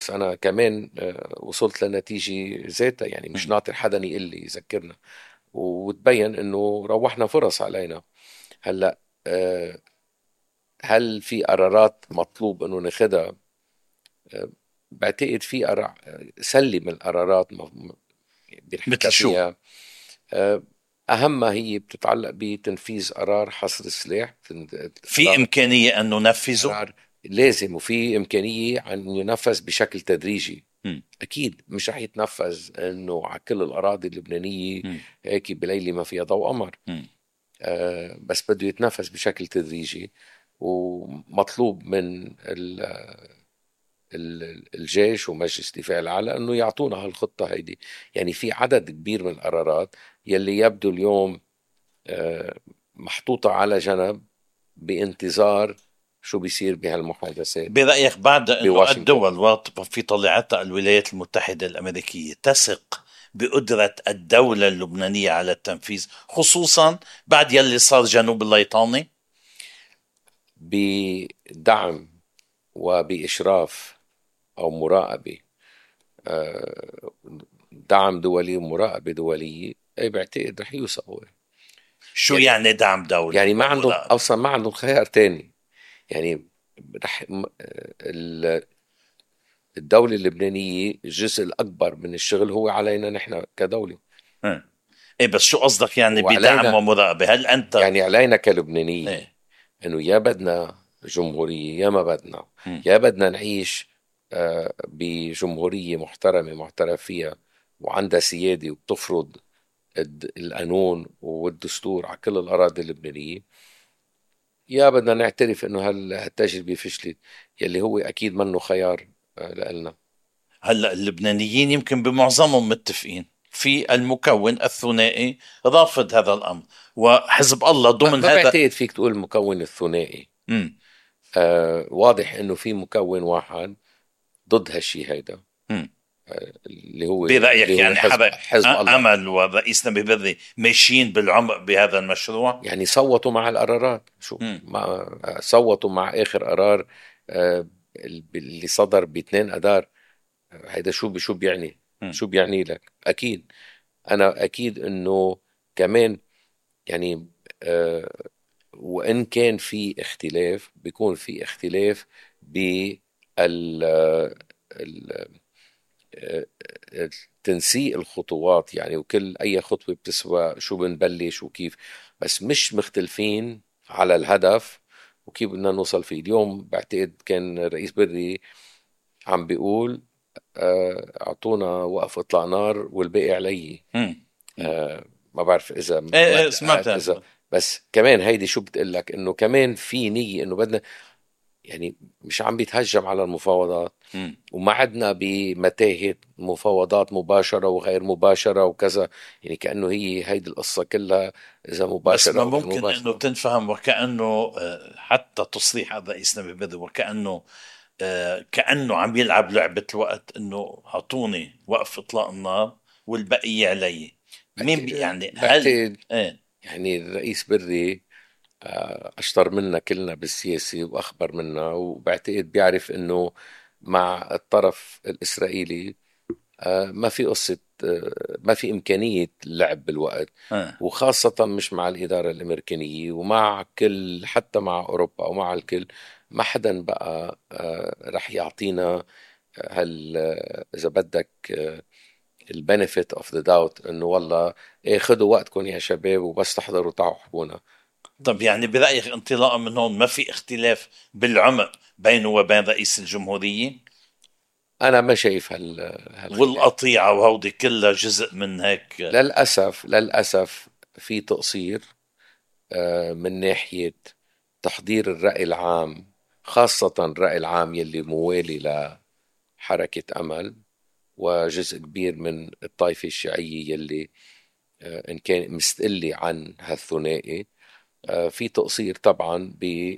بس أنا كمان وصلت لنتيجة ذاتها، يعني مش ناطر حدا يقول لي يذكرنا، وتبين إنه روحنا فرص علينا. هلأ هل في قرارات مطلوب إنه ناخدها؟ بعتقد في سلة من القرارات مثل بنحكى شو؟ فيها. أهمها هي بتتعلق بتنفيذ قرار حصر السلاح. في إمكانية أن ننفذه؟ قرار لازم، وفي إمكانية أن ينفذ بشكل تدريجي. مم. أكيد مش رح يتنفذ إنه على كل الأراضي اللبنانية مم. هيك بليلة ما فيها ضوء قمر. مم. بس بده يتنفذ بشكل تدريجي، ومطلوب من الجيش ومجلس الدفاع الأعلى أنه يعطونا هالخطة هيدي. يعني في عدد كبير من القرارات يلي يبدو اليوم آه، محطوطة على جنب بانتظار شو بيصير بهالمحادثات برأيك بعد أنه بواشنطن. الدول وفي طليعتها الولايات المتحدة الأمريكية تثق بقدرة الدولة اللبنانية على التنفيذ، خصوصا بعد يلي صار جنوب الليطاني؟ بدعم وبإشراف أو مراقبة، آه، دعم دولي ومراقبة دولية، أي بعتقد رح يوصلوا. شو يعني يعني دعم دولي يعني ما عندهم ومراقبة؟ أصلا، ما عندهم خيار تاني. يعني رح الدولة اللبنانية الجزء الأكبر من الشغل هو علينا نحن كدولة. ها. ايه بس شو قصدك يعني بدعم وعلينا، ومراقبة؟ هل أنت يعني علينا كلبنانية ايه؟ إنه يا بدنا جمهورية يا ما بدنا. مم. يا بدنا نعيش بجمهورية محترمة معترف فيها وعندها سيادة وبتفرض القانون والدستور على كل الأراضي اللبنانية، يا بدنا نعترف إنه هالتجربة فشلت، يلي هو أكيد منه خيار لنا. هلا اللبنانيين يمكن بمعظمهم متفقين في المكون الثنائي رافض هذا الأمر، وحزب الله ضمن ما هذا. بعتقد فيك تقول المكون الثنائي. مم. واضح إنه في مكون واحد ضد هالشي هيدا، مم. اللي هو برأيك يعني حزب الله. أمل والرئيس نبي بري ماشيين بالعمق بهذا المشروع؟ يعني صوتوا مع القرارات، شو مم. ما صوتوا مع آخر قرار اللي صدر ب2 أذار. هيدا شو بيعني؟ مم. شو بيعني لك؟ أكيد أنا أكيد إنه كمان يعني وإن كان في اختلاف، بيكون في اختلاف بال ال- تنسيق الخطوات، يعني وكل أي خطوة بتسوى شو بنبلش وكيف، بس مش مختلفين على الهدف وكيف بدنا نوصل فيه. اليوم بعتقد كان رئيس بري عم بيقول أعطونا وقف إطلاق نار والباقي علي. مم. مم. ما بعرف إذا ايه ما ايه دققت، سمعتها إذا سمعت. بس كمان هيدي شو بتقول لك؟ إنه كمان في نية إنه بدنا، يعني مش عم بيتهجم على المفاوضات، مم. وما عدنا بمتاهة مفاوضات مباشرة وغير مباشرة وكذا. يعني كأنه هي هيدي القصة كلها إذا بس مباشرة ما أو غير ممكن انه مباشرة. تنفهم وكأنه حتى تصريح الرئيس نبي بري وكأنه كأنه عم يلعب لعبة الوقت، انه اعطوني وقف اطلاق النار والبقية علي. مين يعني هل بعتقد ايه؟ يعني الرئيس بري أشطر منا كلنا بالسياسة وأخبر منا، وبعتقد بيعرف إنه مع الطرف الإسرائيلي ما في قصة، ما في إمكانية اللعب بالوقت، اه. وخاصة مش مع الإدارة الأمريكانية ومع كل، حتى مع أوروبا ومع الكل. ما حدا بقى رح يعطينا إذا بدك البنفيت اوف ذا داوت انه والله ايه خدوا وقتكم يا شباب وبس تحضروا تعوا حبونا. طب يعني برأيك انطلاقا من هون ما في اختلاف بالعمق بينه وبين رئيس الجمهورية؟ انا ما شايف هالخلاف. والقطيعة وهودي كلها جزء من هيك؟ للاسف للاسف في تقصير من ناحية تحضير الرأي العام، خاصة الرأي العام يلي موالي لحركة أمل، وجزء كبير من الطائفة الشيعية يلي إن كان مستقلة عن هالثنائي. في تقصير طبعا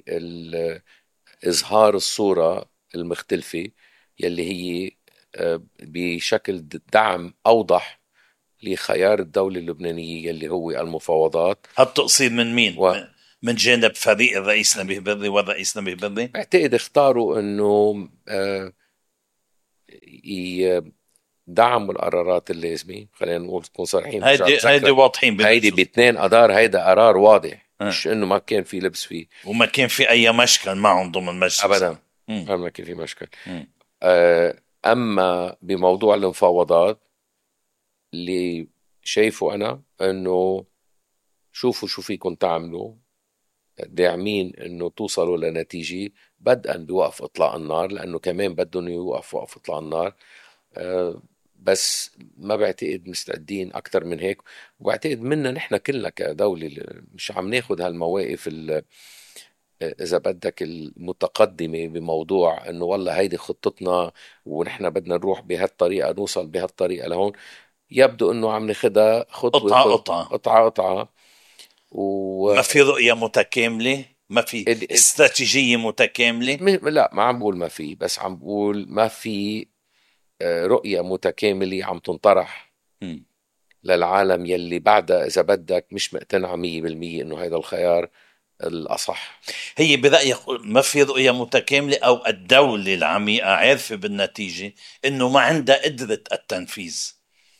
بإظهار الصورة المختلفة يلي هي بشكل دعم أوضح لخيار الدولة اللبنانية يلي هو المفاوضات. هالتقصير من مين؟ من جانب فريق الرئيس نبيه بري والرئيس نبيه بري؟ واعتقد اختاروا انه يدعموا القرارات اللازمة. خلينا نقول نكون صريحين، برجع هيدي بتذكر واضحين هيدي بنفسهم. باثنين قرار، هيدا قرار واضح، آه. مش انه ما كان في لبس فيه وما كان في اي مشكل معهم ضمن مجلس. ابدا. مم. ما كان في مشكل. مم. اما بموضوع المفاوضات، اللي شايفه انا انه شوفوا شو فيكم تعملوا، داعمين انه توصلوا لنتيجة، بدءا بوقف اطلاق النار، لانه كمان بدهم يوقف وقف اطلاق النار. آه، بس ما بعتقد مستعدين اكثر من هيك. وبعتقد منا نحن كلنا كدولة مش عم ناخد هالمواقف اذا بدك المتقدمة بموضوع انه والله هيدي خطتنا ونحن بدنا نروح بهالطريقة، نوصل بهالطريقة لهون. يبدو انه عم ناخدها خطوة قطعة خطوة، قطعة. قطعة قطعة. و ما في رؤية متكاملة، ما في استراتيجية متكاملة. لا، ما عم بقول ما في، بس عم بقول ما في رؤية متكاملة عم تنطرح مم. للعالم يلي بعدها إذا بدك مش مقتنعة 100% إنه هذا الخيار الأصح. هي برأيك ما في رؤية متكاملة، أو الدولة العميقة عارفة بالنتيجة إنه ما عندها قدرة التنفيذ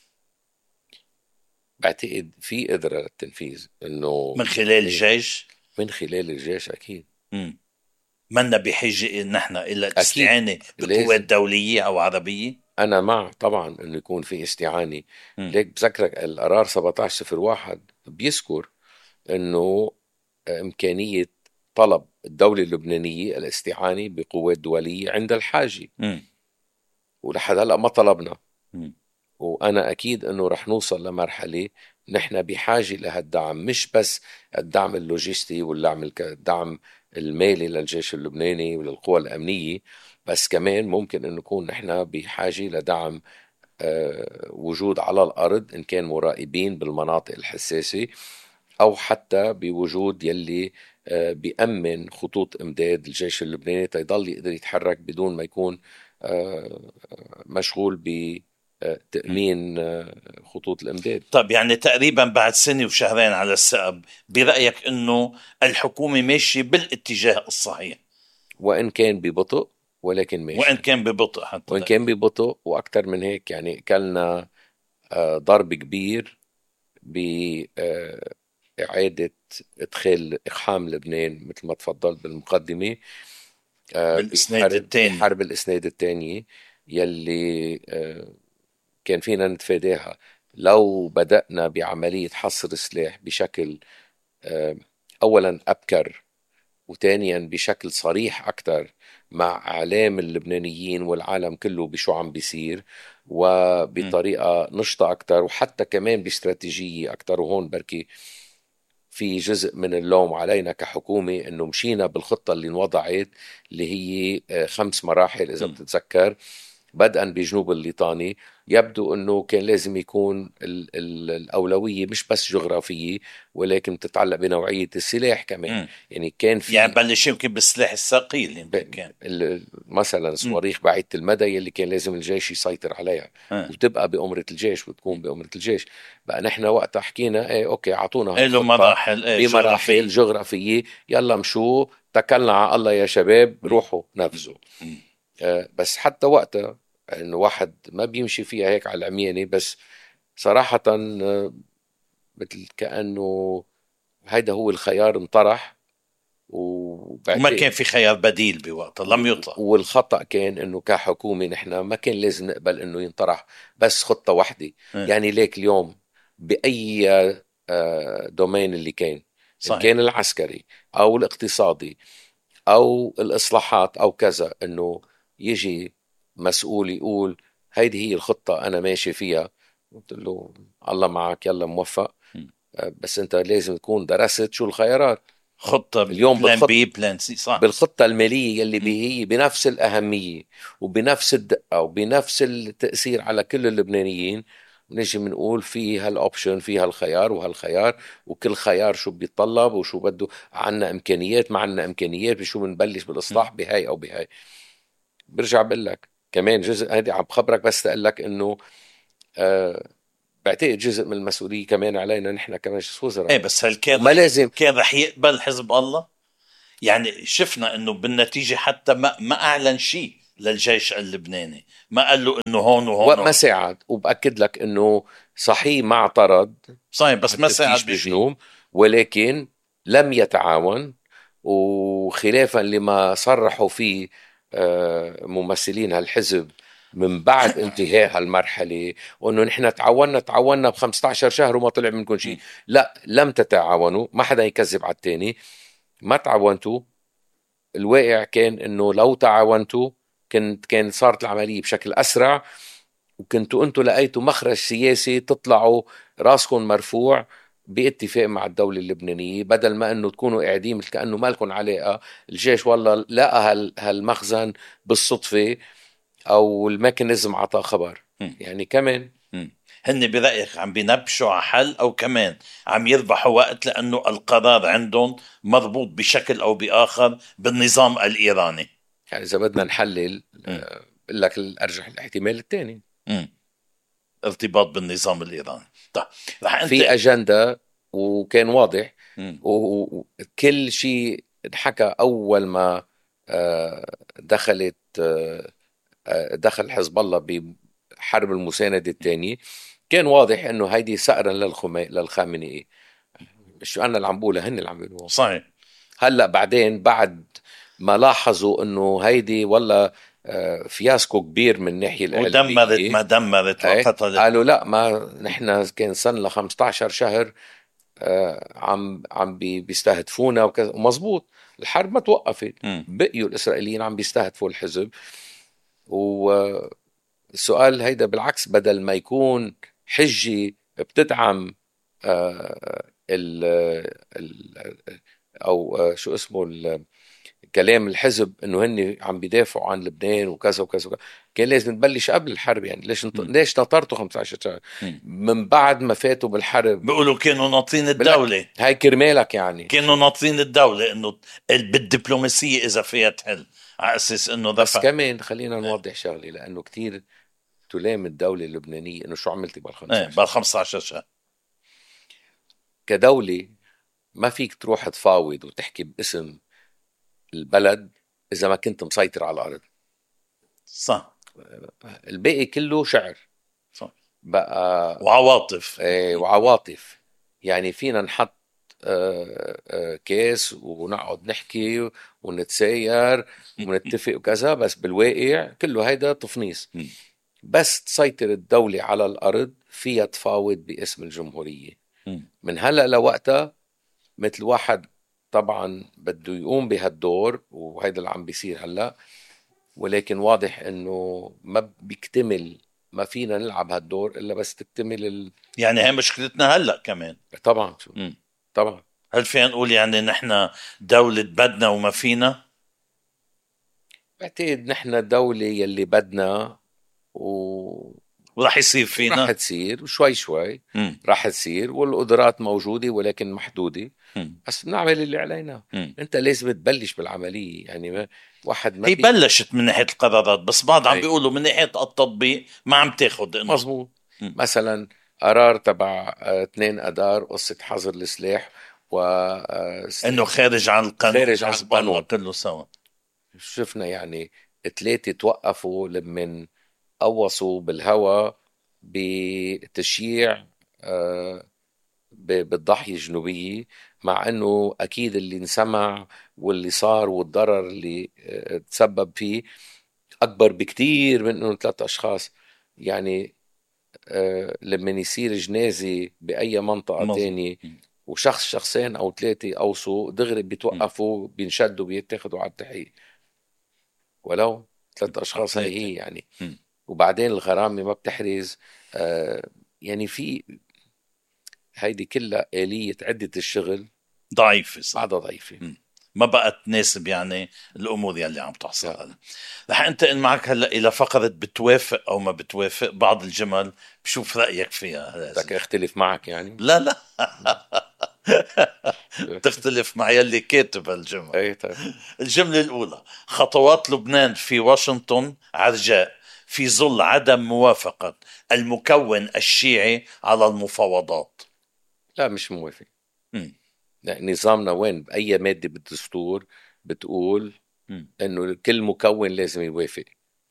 بعتقد في قدرة للتنفيذ إنه من خلال الجيش؟ من خلال الجيش. أكيد. مم. منا بحاجة نحن إلى أكيد الاستعانة بقوات لازم. دولية أو عربية؟ أنا مع طبعا إنه يكون في استعانة. مم. ليك بذكرك القرار 1701 بيذكر إنه إمكانية طلب الدولة اللبنانية الاستعانة بقوات دولية عند الحاجة. مم. ولحد هلأ ما طلبنا. مم. وأنا أكيد أنه رح نوصل لمرحلة نحن بحاجة لهالدعم، مش بس الدعم اللوجستي الدعم المالي للجيش اللبناني وللقوى الأمنية، بس كمان ممكن أن نكون نحن بحاجة لدعم وجود على الأرض، إن كان مراقبين بالمناطق الحساسة، أو حتى بوجود يلي بيأمن خطوط إمداد الجيش اللبناني تيضل يقدر يتحرك بدون ما يكون مشغول مم. بتأمين خطوط الإمداد. طب يعني تقريبا بعد سنة وشهرين على الثأب، برأيك إنه الحكومة ماشية بالاتجاه الصحيح؟ وإن كان ببطء ولكن وإن ماشي. كان ببطء حتى وإن كان الآن. ببطء وأكثر من هيك، يعني كلنا ضرب كبير بإعادة إدخال إقحام لبنان مثل ما تفضلت بالمقدمة، بالإسناد الثاني. بحرب الإسناد الثانية يلي كان فينا نتفاداها لو بدأنا بعملية حصر السلاح بشكل أولا أبكر، وثانيا بشكل صريح أكثر مع إعلام اللبنانيين والعالم كله بشو عم بيصير، مم. وبطريقة نشطة أكثر، وحتى كمان باستراتيجية أكثر. وهون بركي في جزء من اللوم علينا كحكومة إنه مشينا بالخطة اللي انوضعت، اللي هي 5 مراحل إذا مم. بتتذكر، بدءا بجنوب الليطاني. يبدو أنه كان لازم يكون الأولوية مش بس جغرافية، ولكن تتعلق بنوعية السلاح كمان. مم. يعني كان يعني في بلش يمكن بالسلاح الثقيل يمكن كان. مثلا مم. صواريخ بعيدة المدى يلي كان لازم الجيش يسيطر عليها آه. وتبقى بأمرة الجيش وتكون بأمرة الجيش. بقى نحن وقتها حكينا ايه اوكي، اعطونا له هالخطة مراحل بمراحل جغرافية. جغرافية، يلا مشوا تكلنا على الله يا شباب، مم. روحوا نفذوا. مم. بس حتى وقتها انه واحد ما بيمشي فيها هيك على العمياني، بس صراحة مثل كأنه هيدا هو الخيار انطرح. وما كان وبعتقد في خيار بديل بوقتها، لم يطلق. والخطأ كان انه كحكومة نحن ما كان لازم نقبل انه ينطرح بس خطة واحدة. آه. يعني ليك اليوم بأي دومين اللي كان، ان صحيح. كان العسكري او الاقتصادي او الاصلاحات او كذا، انه يجي مسؤول يقول هيدي هي الخطة انا ماشي فيها، قلت له الله معك، يلا موفق. مم. بس انت لازم تكون درست شو الخيارات. خطة اليوم بلان بي بلان سي، صح. بالخطة المالية يلي مم. هي بنفس الأهمية وبنفس الدقة وبنفس التأثير على كل اللبنانيين، نجي بنقول في هالأوبشن، في هالخيار وهالخيار، وكل خيار شو بيتطلب وشو بده. عنا إمكانيات، ما عنا إمكانيات، بشو بنبلش مم. بالإصلاح بهاي أو بهاي. برجع بقول لك كمان جزء، هيدي عم بخبرك بس تقول لك إنه آه بعتقد جزء من المسؤولية كمان علينا نحن كمجلس ايه، وزراء. بس هل كان وما لازم كان رح يقبل حزب الله؟ يعني شفنا انه بالنتيجة حتى ما اعلن شيء للجيش اللبناني، ما قال له انه هون وهون وما ساعد. وبأكد لك انه صحيح ما اعترض صحيح، بس ما ساعد التفتيش بشيء. بجنوب، ولكن لم يتعاون. وخلافا لما صرحوا فيه ممثلين هالحزب من بعد انتهاء هالمرحلة، وانه نحن تعاوننا ب 15 شهر وما طلع منكم شيء. لا، لم تتعاونوا، ما حدا يكذب على الثاني. ما تعاونتوا. الواقع كان انه لو تعاونتوا كان صارت العملية بشكل اسرع، وكنتوا انتوا لقيتوا مخرج سياسي تطلعوا راسكم مرفوع باتفاق مع الدولة اللبنانية، بدل ما انه تكونوا قاعدين مثل كأنه ما لكم علاقة. الجيش والله لقى هالمخزن بالصدفة، او الميكانيزم عطاه خبر. يعني كمان هن برأيك عم بينبشوا على حل، أو كمان عم يربحوا وقت لأنه القرار عندهم مربوط بشكل أو بآخر بالنظام الإيراني؟ يعني اذا بدنا نحلل بقول لك الارجح الاحتمال الثاني. ارتباط بالنظام الإيراني. طيب رح في اجنده وكان واضح، وكل شيء انحكى اول ما دخلت دخل حزب الله بحرب المساندة الثانية. كان واضح انه هيدي ثأرا للخامنئي. مش انا اللي عم بقولها، هن اللي عم بيقولوها. صحيح. هلا بعدين بعد ما لاحظوا انه هيدي والله فياسكو كبير من الناحية ودمرت القلبية، ما دمرت وقتلت. قالوا لا، ما نحن كان صار لنا 15 شهر عم بيستهدفونا وكذا. ومزبوط، الحرب ما توقفت، بقيوا الإسرائيليين عم بيستهدفوا الحزب. والسؤال هيدا بالعكس، بدل ما يكون حجة بتدعم ال ال أو شو اسمه كلام الحزب انه هن عم بيدافعوا عن لبنان وكذا وكذا وكذا، كان لازم تبلش قبل الحرب. يعني ليش نطرتوا 15 شهر من بعد ما فاتوا بالحرب؟ بيقولوا كانوا ناطرين الدولة. هاي كرمالك يعني. كانوا ناطرين الدولة انه بالدبلوماسية اذا فيها تحل، على اساس انه بس دفع. كمان خلينا نوضح شغله، لانه كتير تلام الدوله اللبنانيه انه شو عملتي بال 15 بال 15 شهر. كدوله ما فيك تروح تفاوض وتحكي باسم البلد اذا ما كنت مسيطر على الارض. صح. الباقي كله شعر صح. بقى وعواطف. وعواطف. يعني فينا نحط كاس ونقعد نحكي ونتساير ونتفق وكذا، بس بالواقع كله هيدا تفنيص. بس تسيطر الدولة على الأرض فيها تفاوض باسم الجمهورية. من هلأ لوقتها مثل واحد طبعا بده يقوم بهالدور، وهيدا اللي عم بيصير هلأ. ولكن واضح انه ما بيكتمل، ما فينا نلعب هالدور الا بس تكتمل يعني هي مشكلتنا هلا كمان. طبعا طبعا. هل فينا نقول يعني نحن دولة بدنا وما فينا؟ بعتقد نحن دولة يلي بدنا ورح يصير فينا. رح تصير شوي شوي. رح تصير والقدرات موجودة ولكن محدودة. بس بنعمل اللي علينا. انت لازم تبلش بالعملية. يعني واحد ما هي بلشت من ناحية القرارات، بس بعض عم بيقولوا من ناحية التطبيق ما عم تاخد. مظبوط. مثلا قرار تبع 2 أدار قصة حظر السلاح انه خارج عن القانون. خارج عن القانون كله سوا. شفنا يعني 3 توقفوا لمن قوصوا بالهواء بتشييع بالضاحية الجنوبية، مع انه اكيد اللي انسمع واللي صار والضرر اللي تسبب فيه اكبر بكتير من انه 3 اشخاص. يعني لما يصير جنازة بأي منطقة تانية وشخص شخصين أو 3 أوصوا دغري بيتوقفوا بينشدوا بيتاخدوا على التحقيق، ولو 3 أشخاص. هي يعني. وبعدين الغرامة ما بتحرز. يعني في هيدي كلها آلية عدة الشغل ضعيفة. بعدها ضعيفة. ما بقى تناسب يعني الامور يلي عم تحصل هلا. رح انتقل معك هلا الى فقره بتوافق او ما بتوافق بعض الجمل، بشوف رايك فيها. بدك اختلف معك يعني؟ لا لا. تختلف مع يلي كاتب الجمل. ايه طيب. الجمله الاولى: خطوات لبنان في واشنطن عرجاء في ظل عدم موافقه المكون الشيعي على المفاوضات. لا، مش موافق. نظامنا وين بأي مادة بالدستور بتقول انه كل مكون لازم يوافق؟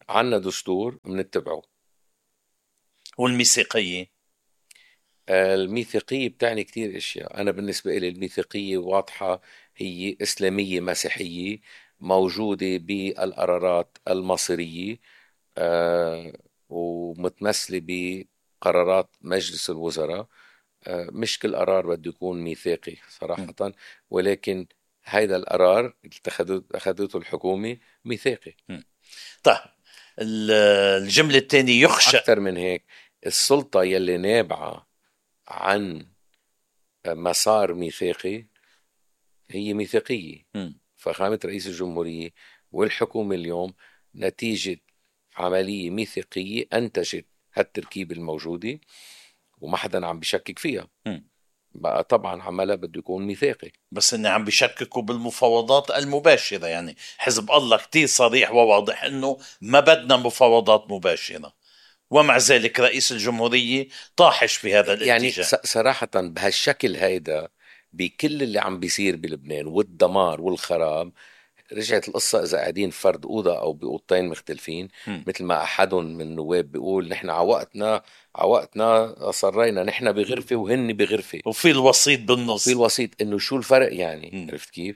عنا دستور بنتبعه. والميثاقية؟ الميثاقية بتعني كتير اشياء. انا بالنسبة لي الميثاقية واضحة، هي اسلامية مسيحية موجودة بالقرارات المصيرية، آه، ومتمثلة بقرارات مجلس الوزراء. مش كل قرار بده يكون ميثاقي صراحة، ولكن هيدا القرار اللي أخذته الحكومة ميثاقي. طيب، الجملة الثانية يخشى. أكثر من هيك، السلطة يلي نابعة عن مسار ميثاقي هي ميثاقية. فخامة رئيس الجمهورية والحكومة اليوم نتيجة عملية ميثاقية أنتجت هالتركيبة الموجودة، وما حدا عم بشكك فيها. بقى طبعا عملها بده يكون ميثاقي. بس اني عم بيشككوا بالمفاوضات المباشرة، يعني حزب الله كتير صريح وواضح انه ما بدنا مفاوضات مباشرة، ومع ذلك رئيس الجمهورية طاحش في هذا يعني الاتجاه. صراحة بهالشكل هيدا، بكل اللي عم بيصير بلبنان والدمار والخراب، رجعت القصة إذا قاعدين فرد أوضة أو بأوضتين مختلفين، مثل ما أحدهم من النواب بيقول نحن عوقتنا صرينا نحن بغرفة وهن بغرفة وفي الوسيط بالنص. في الوسيط. إنه شو الفرق يعني؟ عرفت كيف؟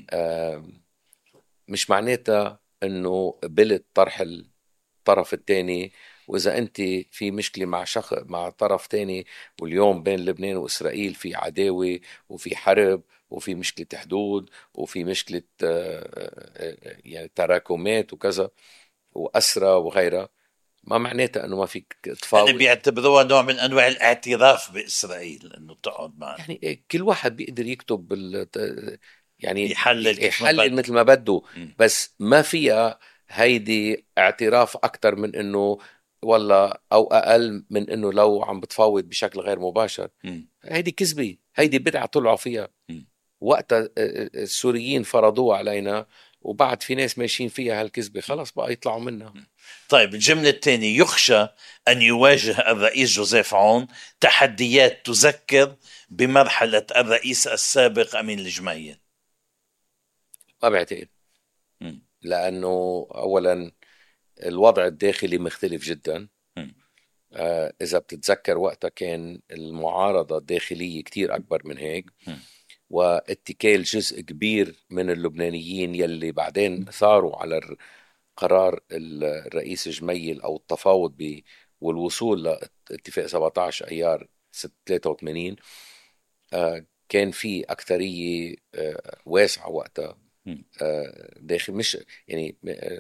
مش معناتها إنه قبلت طرح الطرف الثاني. وإذا أنت في مشكلة مع طرف تاني، واليوم بين لبنان وإسرائيل في عداوة وفي حرب وفي مشكلة حدود وفي مشكلة يعني تراكمات وكذا وأسرى وغيرها، ما معناتها أنه ما فيك يعني تفاوض. بيعتبروها نوع من أنواع الاعتراف بإسرائيل أنه تقعد معنا. يعني كل واحد بيقدر يكتب يعني يحلل كيف ما يحلل بده. مثل ما بده، بس ما فيها هيدي اعتراف أكتر من أنه والله، أو أقل من أنه لو عم بتفاوض بشكل غير مباشر. هيدي كذبة، هيدي بدعة طلعوا فيها وقتها السوريين فرضوها علينا، وبعد في ناس ماشيين فيها هالكذبة، خلاص بقى يطلعوا منها. طيب، الجملة الثانية يخشى أن يواجه الرئيس جوزيف عون تحديات تذكر بمرحلة الرئيس السابق أمين الجميل. ما بعتقد، لأنه أولا الوضع الداخلي مختلف جدا. إذا بتتذكر وقتها كان المعارضة الداخلية كتير أكبر من هيك، واتكال جزء كبير من اللبنانيين يلي بعدين ثاروا على قرار الرئيس جميل أو التفاوض والوصول لاتفاق 17 أيار 83. كان في أكثرية واسعة وقتها داخل، مش يعني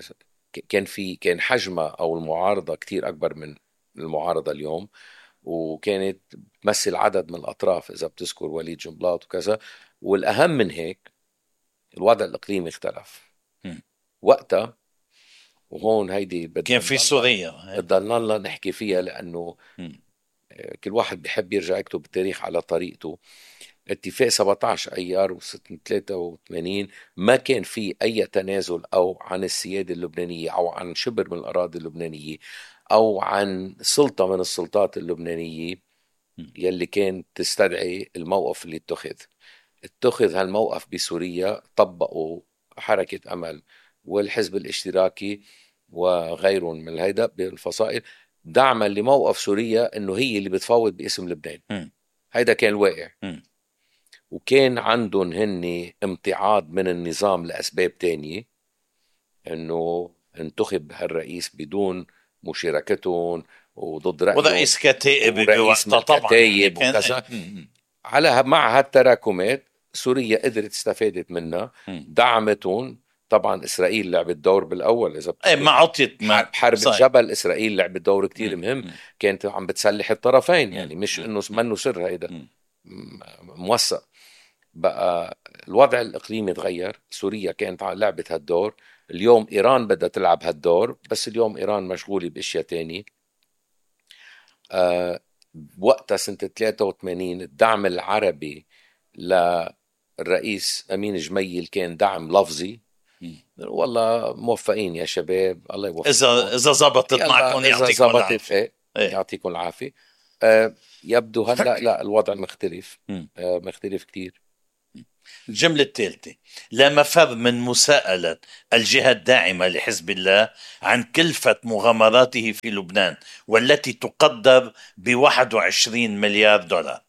كان حجمها أو المعارضة كتير أكبر من المعارضة اليوم، وكانت تمثل عدد من الأطراف إذا بتذكر وليد جنبلاط وكذا. والأهم من هيك الوضع الإقليمي اختلف وقتها. وهون هيدي كان في سوريا بدنا نحكي فيها، لأنه كل واحد بيحب يرجع يكتب التاريخ على طريقته. اتفاق 17 أيار و83 ما كان في أي تنازل أو عن السيادة اللبنانية أو عن شبر من الأراضي اللبنانية أو عن سلطة من السلطات اللبنانية يلي كان تستدعي الموقف اللي اتخذ هالموقف بسوريا. طبقوا حركة أمل والحزب الاشتراكي وغيرهم من هيدا بالفصائل دعما لموقف سوريا انه هي اللي بتفاوض باسم لبنان. هيدا كان الواقع. وكان عندهم هن امتعاض من النظام لأسباب تانية، انه انتخب هالرئيس بدون مشاركتهم وضد رأيهم، ورئيس كتائب ورئيس من طبعا كتايب وكذا. على مع هالتراكمات سوريا قدرت استفادت منها، دعمتهم. طبعا اسرائيل لعبت دور بالاول، اذا ما عطيت بحرب الجبل اسرائيل لعبت دور كتير مهم. كانت عم بتسلح الطرفين، يعني مش انه منه سر، هيدا موثق. بقى الوضع الاقليمي تغير، سوريا كانت لعبت هالدور، اليوم ايران بدها تلعب هالدور، بس اليوم ايران مشغوله باشياء تانية. وقتها سنة 83 الدعم العربي للرئيس أمين جميل كان دعم لفظي، والله موفقين يا شباب، الله يوفقكم، إذا زبطت معكم يعطيكم العافية. يعطيكم العافية. يبدو هلا لا، الوضع مختلف، مختلف كتير. الجملة الثالثة: لا مفر من مساءلة الجهة الداعمة لحزب الله عن كلفة مغامراته في لبنان، والتي تقدر ب21 مليار دولار.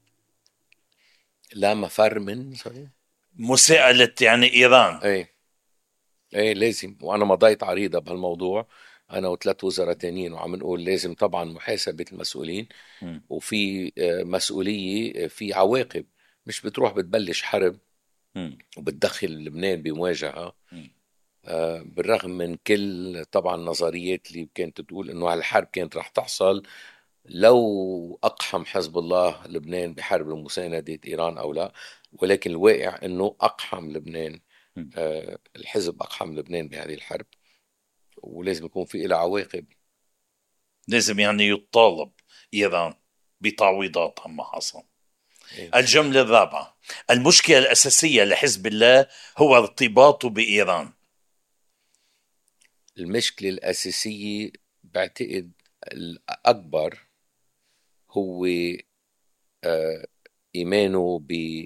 لا مفر من سوري. مساءلة يعني إيران. ايه ايه لازم، وانا مضيت عريضة بهالموضوع انا وثلاث وزراء تانيين، وعم نقول لازم طبعا محاسبة المسؤولين، م. وفي مسؤولية، في عواقب. مش بتروح بتبلش حرب م. وبتدخل لبنان بمواجهة. م. بالرغم من كل طبعا نظريات اللي كانت تقول انه هالحرب كانت رح تحصل لو اقحم حزب الله لبنان بحرب مساندة ايران او لا، ولكن الواقع انه اقحم لبنان. م. الحزب اقحم لبنان بهذه الحرب، ولازم يكون في لها عواقب. لازم يعني يطالب إيران بتعويضات عما حصل. إيه. الجملة الرابعة: المشكلة الأساسية لحزب الله هو ارتباطه بإيران. المشكلة الأساسية بعتقد الأكبر هو آه، إيمانه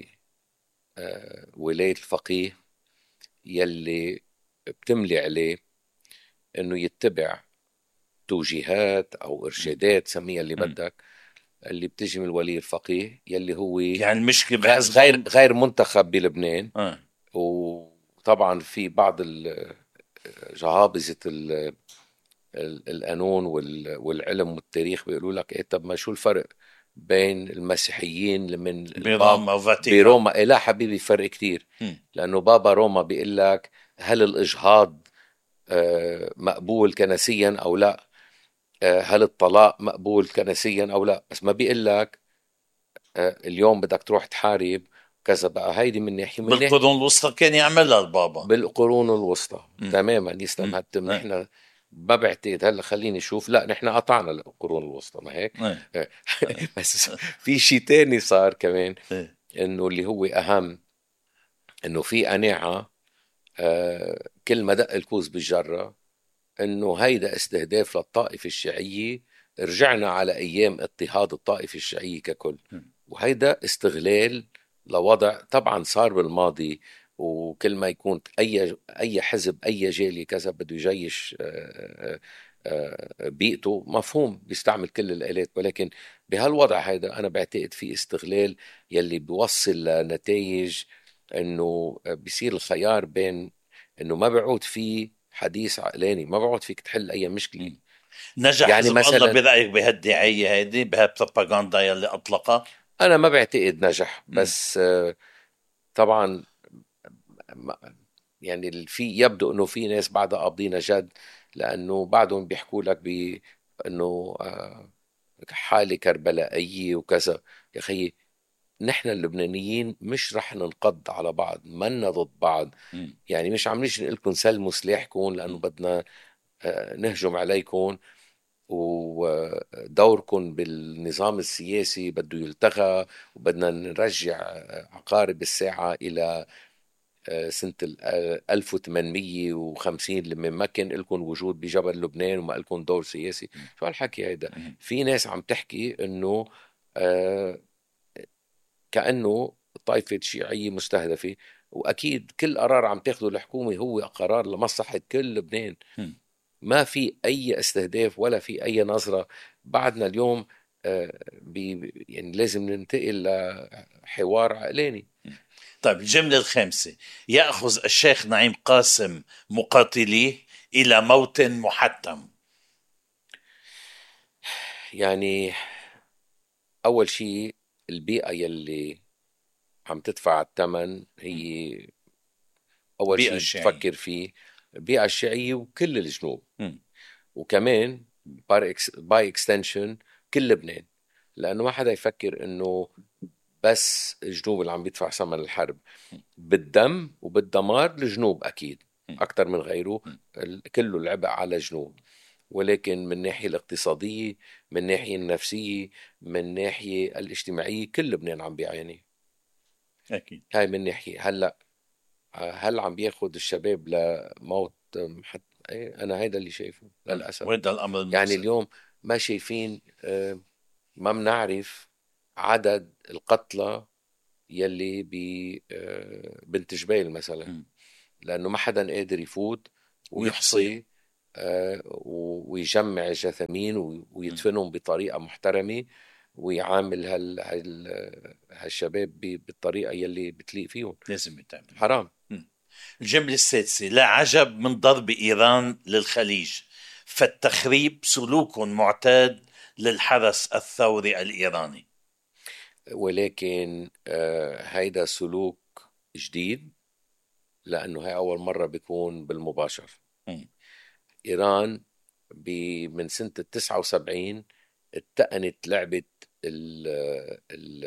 بولاية الفقيه، يلي بتملي عليه انه يتبع توجيهات او ارشادات، سميها اللي م. بدك، اللي بتجي من الولي الفقيه يلي هو يعني المشكلة بحزب غير منتخب بلبنان. آه. وطبعا في بعض جهابذة القانون والعلم والتاريخ بيقولوا لك ايه، طب ما شو الفرق بين المسيحيين من الباب بروما وفاتيكان. بروما؟ إيه لا حبيبي، فرق كتير. م. لانه بابا روما بيقول لك هل الاجهاض مقبول كنسيا او لا، هل الطلاق مقبول كنسيا او لا، بس ما بيقول لك اليوم بدك تروح تحارب كذا. بقى هيدي من ناحيه، من ناحيه بالقرون الوسطى كان يعملها البابا. بالقرون الوسطى م. تماما يسلم م. هالتم. آه. نحن ما بعتقد، هلا خليني اشوف، لا نحن قطعنا القرون الوسطى، ما هيك؟ آه. بس في شيء تاني صار كمان، آه. انه اللي هو اهم، انه في قناعه كل ما دق الكوز بالجره انه هيدا استهداف للطائفة الشيعية. رجعنا على ايام اضطهاد الطائفة الشيعية ككل، وهيدا استغلال لوضع طبعا صار بالماضي. وكل ما يكون اي حزب اي جالية كذا بده يجيش بيئته، مفهوم بيستعمل كل الآلات، ولكن بهالوضع هيدا انا بعتقد في استغلال يلي بيوصل لنتائج انه بيصير الخيار بين انه ما بيعود في حديث عقلاني، ما بقعد فيك تحل اي مشكله. نجح يعني حزب الله مثلا برأيك بهالدعاية هيدي، بهالبروباغندا يلي أطلقها؟ انا ما بعتقد نجح، م. بس طبعا يعني في يبدو انه في ناس بعدها قابضين جد، لانه بعدهم بيحكوا لك انه حاله كربلائيه وكذا. يا اخي نحن اللبنانيين مش رح ننقض على بعض، منا ضد بعض. م. يعني مش عم نيجي نقول لكم سلموا سلاحكم لانه م. بدنا نهجم عليكم، ودوركم بالنظام السياسي بده يلتغى، وبدنا نرجع عقارب الساعة إلى سنة 1850 لما ما كان لكم وجود بجبل لبنان وما لكم دور سياسي. شو هالحكي هيدا؟ في ناس عم تحكي إنه آه، كأنه الطائفة الشيعية مستهدفة، وأكيد كل قرار عم تاخده الحكومة هو قرار لمصلحة كل لبنان. م. ما في أي استهداف ولا في أي نظرة. بعدنا اليوم يعني لازم ننتقل لحوار عقلاني. طيب الجملة الخامسة: يأخذ الشيخ نعيم قاسم مقاتليه إلى موت محتم. يعني أول شيء البيئة يلي عم تدفع الثمن هي أول بيئة شيء الشيعية. بتفكر فيه البيئة الشيعية وكل الجنوب، م. وكمان باي اكستنشن كل لبنان. لأنه ما حدا يفكر إنه بس الجنوب اللي عم بيدفع ثمن الحرب. بالدم وبالدمار الجنوب أكيد م. أكثر من غيره، م. كله العبء على الجنوب. ولكن من الناحية الاقتصادية، من الناحية النفسية، من الناحية الاجتماعية كل لبنان عم بيعاني. أكيد. هاي من ناحية. هلأ هل عم بياخد الشباب لموت إيه، أنا هيدا اللي شايفه للأسف. وهذا الأمر يعني المؤسف. اليوم ما شايفين، ما بنعرف عدد القتلى يلي بنت جبيل مثلا، مم. لأنه ما حدا قادر يفوت ويحصي. ويحصي ويجمع الجثامين مم. ويدفنهم بطريقة محترمة، ويعامل هالشباب بالطريقة يلي بتليق فيهم. لازم يتعمل. حرام. مم. الجملة السادسة: لا عجب من ضرب إيران للخليج، فالتخريب سلوك معتاد للحرس الثوري الإيراني. ولكن هيدا سلوك جديد، لأنه هاي أول مرة بيكون بالمباشر. مم. إيران من سنة 79 اتقنت لعبة ال ال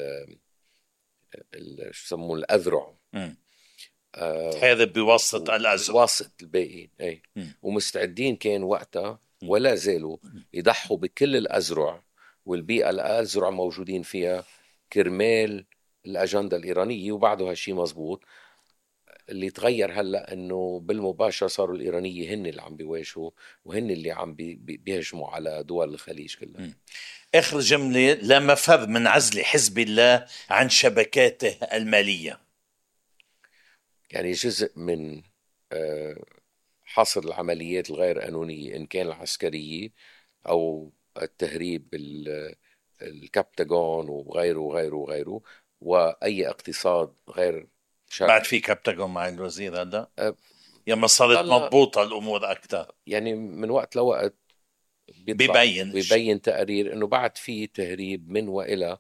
شو يسموه الأذرع. مم. آه، تحارب بواسطة الأزرق. بواسطة الباقيين، أي. مم. ومستعدين كان وقتها مم. ولا زالوا يضحوا بكل الأزرع والبيئة الأزرع موجودين فيها كرمال الأجندة الإيرانية، وبعده هالشي مزبوط. اللي تغير هلا انه بالمباشر صاروا الايرانيه هن اللي عم بيواجهوا، وهن اللي عم بيهجموا على دول الخليج كلها. مم. آخر جملة: لا مفر من عزل حزب الله عن شبكاته المالية. يعني جزء من آه، حصر العمليات الغير قانونيه ان كان العسكريه او التهريب الكبتاغون وغيره وغيره وغيره، واي اقتصاد غير بعد شرعي. في كبتغون مع الوزير هذا، آه، ياما صارت ضل مضبوطة الأمور أكثر. يعني من وقت لوقت بيطلع ببين شيء. بيبين تقارير انه بعد في تهريب من والى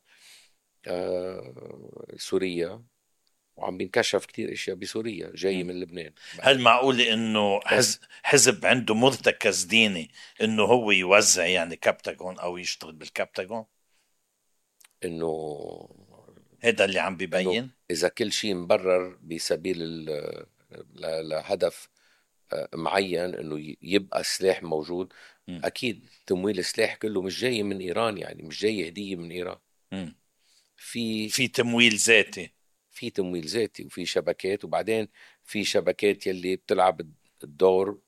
سوريا، وعم بينكشف كتير اشياء بسوريا جاي مم. من لبنان هل بعدين. معقول انه بس حزب عنده مرتكز ديني انه هو يوزع يعني كبتاغون او يشتغل بالكبتاغون؟ انه هذا اللي عم انه ببين. اذا كل شيء مبرر بسبيل لهدف معين انه يبقى السلاح موجود. مم. اكيد تمويل السلاح كله مش جاي من ايران، يعني مش جاي هدية من ايران. مم. في في تمويل ذاتي. في تمويل ذاتي وفي شبكات، وبعدين في شبكات يلي بتلعب الدور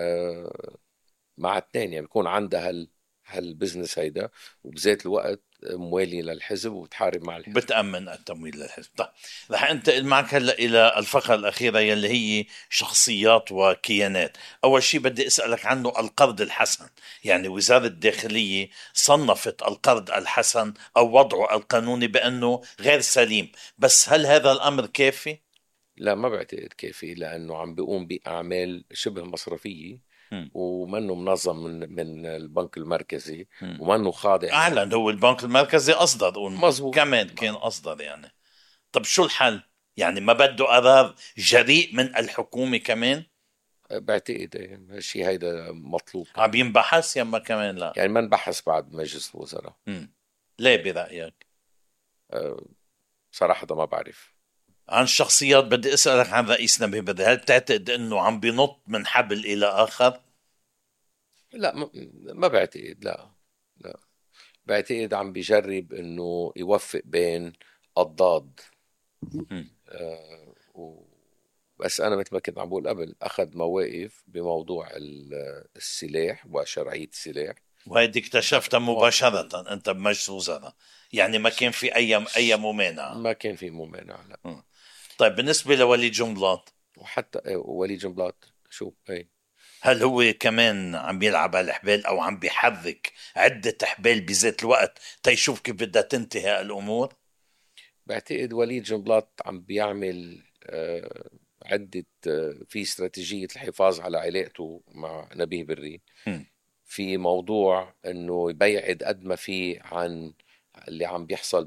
مع اثنين، يعني بيكون عندها هالبزنس هيدا، وبذات الوقت موالي للحزب وبتحارب مع الحزب. وبتأمن التمويل للحزب. طيب، رح انتقل معك هلا الى الفقره الاخيره يلي هي شخصيات وكيانات. اول شيء بدي اسالك عنه القرض الحسن. يعني وزاره الداخليه صنفت القرض الحسن او وضعه القانوني بانه غير سليم، بس هل هذا الامر كافي؟ لا، ما بعتقد كافي، لانه عم بيقوم باعمال شبه مصرفيه، مم. ومنه منظم من البنك المركزي، مم. ومنه خاضع اعلن هو البنك المركزي اصدر مظبوط. كمان كان اصدر يعني. طب شو الحل؟ يعني ما بده قرار جريء من الحكومة كمان؟ بعتقد الشيء هيدا مطلوب عم كمان. ينبحث يما كمان لا؟ يعني ما انبحث بعد مجلس الوزراء. مم. ليه برأيك؟ أه، بصراحة ده ما بعرف. عن الشخصيات بدي اسألك عن رئيس نبيه بدر، هل تعتقد انه عم بينط من حبل الى اخر؟ لا، ما بعتقد. لا، لا، بعتقد عم بيجرب انه يوفق بين الضاد. مم. آه، بس انا مثل ما كنت عم بقول قبل، اخذ مواقف بموضوع السلاح وشرعية السلاح. وهيدي اكتشفتها مواقف مباشرة انت بمجلس وزراء، يعني ما كان في اي ممانعة. ما كان في ممانعة، لا. مم. طيب بالنسبة لوليد جنبلاط، وحتى وليد جنبلاط شو اي. هل هو كمان عم يلعب على الحبال او عم بيحرك عدة حبال بذات الوقت تيشوف كيف بدها تنتهي الامور؟ بعتقد وليد جنبلاط عم بيعمل عدة في استراتيجية الحفاظ على علاقته مع نبيه بري، مم. في موضوع انه يبيعد قد ما في عن اللي عم بيحصل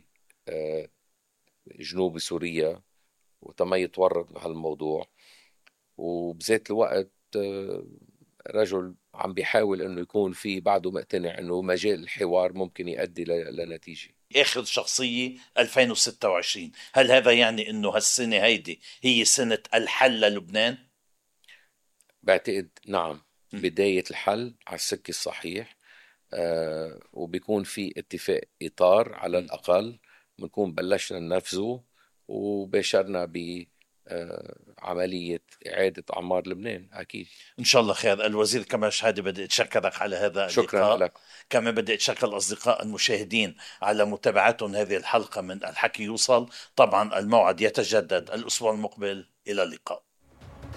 بجنوب سوريا، وتما يتورط بهالموضوع. وبذات الوقت رجل عم بيحاول انه يكون في بعده مقتنع انه مجال الحوار ممكن يؤدي لنتيجة. اخر شخصية 2026، هل هذا يعني انه هالسنة هيدي هي سنة الحل للبنان؟ بعتقد نعم، مم. بداية الحل على السكة الصحيح. وبيكون في اتفاق إطار على مم. الأقل، بنكون بلشنا ننفذه وباشرنا عملية إعادة أعمار لبنان أكيد. إن شاء الله خير. الوزير كمال هادي، بدي أتشكرك على هذا شكرا اللقاء. لك. كمان بدي أتشكر الأصدقاء المشاهدين على متابعتهم هذه الحلقة من الحكي يوصل. طبعا الموعد يتجدد الأسبوع المقبل. إلى اللقاء.